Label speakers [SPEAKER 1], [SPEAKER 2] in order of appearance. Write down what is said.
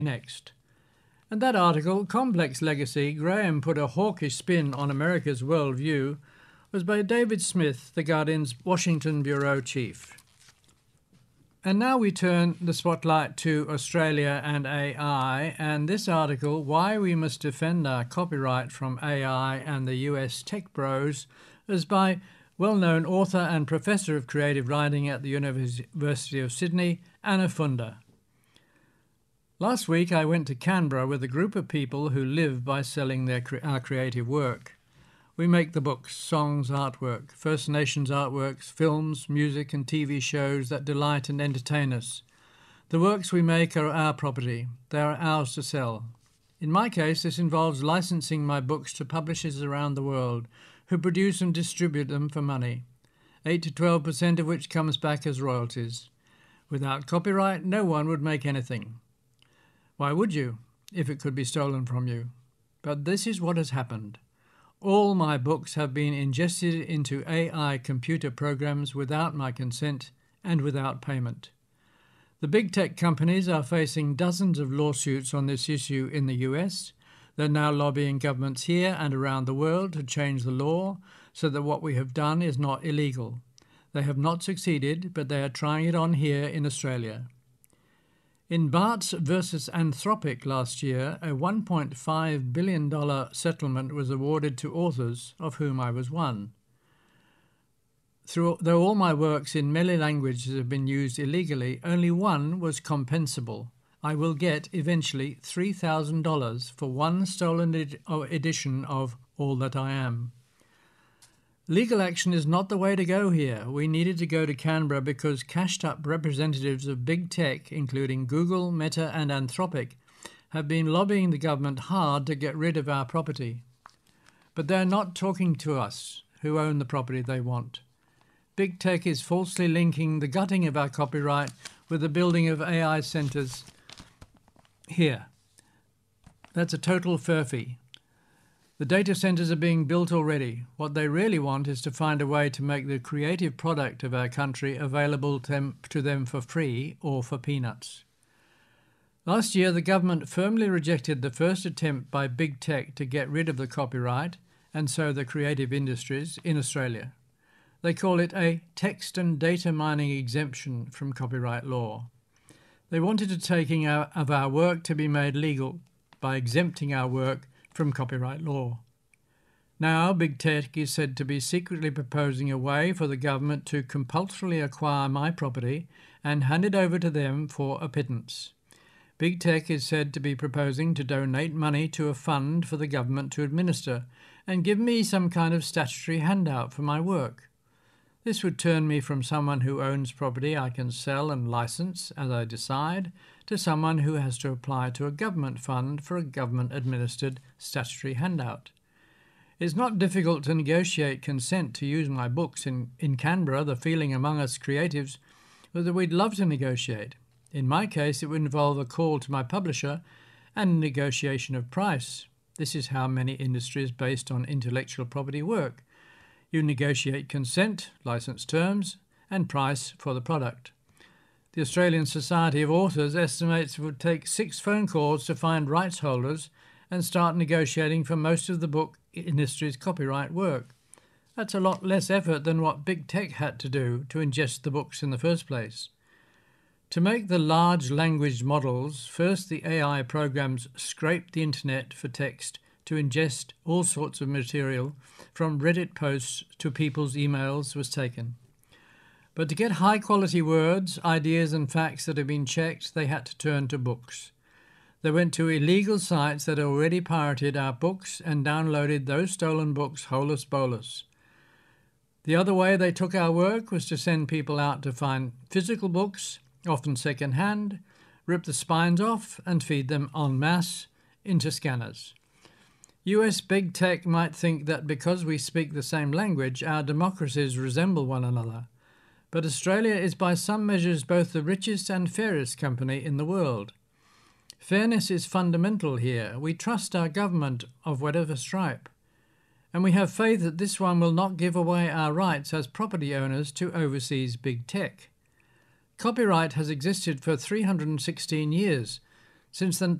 [SPEAKER 1] next. And that article, Complex Legacy, Graham put a hawkish spin on America's worldview, was by David Smith, The Guardian's Washington bureau chief. And now we turn the spotlight to Australia and AI, and this article, Why We Must Defend Our Copyright from AI and the US Tech Bros, is by well-known author and professor of creative writing at the University of Sydney, Anna Funder. Last week I went to Canberra with a group of people who live by selling our creative work. We make the books, songs, artwork, First Nations artworks, films, music and TV shows that delight and entertain us. The works we make are our property. They are ours to sell. In my case, this involves licensing my books to publishers around the world who produce and distribute them for money, 8 to 12% of which comes back as royalties. Without copyright, no one would make anything. Why would you, if it could be stolen from you? But this is what has happened. All my books have been ingested into AI computer programs without my consent and without payment. The big tech companies are facing dozens of lawsuits on this issue in the US. They're now lobbying governments here and around the world to change the law so that what we have done is not illegal. They have not succeeded, but they are trying it on here in Australia. In Bartz versus Anthropic last year, a $1.5 billion settlement was awarded to authors, of whom I was one. Though all my works in many languages have been used illegally, only one was compensable. I will get, eventually, $3,000 for one stolen edition of All That I Am. Legal action is not the way to go here. We needed to go to Canberra because cashed-up representatives of big tech, including Google, Meta and Anthropic, have been lobbying the government hard to get rid of our property. But they're not talking to us, who own the property they want. Big tech is falsely linking the gutting of our copyright with the building of AI centres here. That's a total furphy. The data centres are being built already. What they really want is to find a way to make the creative product of our country available to them for free or for peanuts. Last year, the government firmly rejected the first attempt by big tech to get rid of the copyright, and so the creative industries, in Australia. They call it a text and data mining exemption from copyright law. They wanted to take our work to be made legal by exempting our work from copyright law. Now, big tech is said to be secretly proposing a way for the government to compulsorily acquire my property and hand it over to them for a pittance. Big tech is said to be proposing to donate money to a fund for the government to administer and give me some kind of statutory handout for my work. This would turn me from someone who owns property I can sell and license as I decide to someone who has to apply to a government fund for a government-administered statutory handout. It's not difficult to negotiate consent to use my books. In Canberra, the feeling among us creatives was that we'd love to negotiate. In my case, it would involve a call to my publisher and negotiation of price. This is how many industries based on intellectual property work. You negotiate consent, license terms, and price for the product. The Australian Society of Authors estimates it would take 6 phone calls to find rights holders and start negotiating for most of the book industry's copyright work. That's a lot less effort than what big tech had to do to ingest the books in the first place. To make the large language models, first the AI programs scraped the internet for text to ingest all sorts of material, from Reddit posts to people's emails, was taken. But to get high-quality words, ideas and facts that have been checked, they had to turn to books. They went to illegal sites that already pirated our books and downloaded those stolen books holus bolus. The other way they took our work was to send people out to find physical books, often second-hand, rip the spines off and feed them en masse into scanners. US big tech might think that because we speak the same language, our democracies resemble one another. But Australia is by some measures both the richest and fairest company in the world. Fairness is fundamental here. We trust our government of whatever stripe. And we have faith that this one will not give away our rights as property owners to overseas big tech. Copyright has existed for 316 years. Since the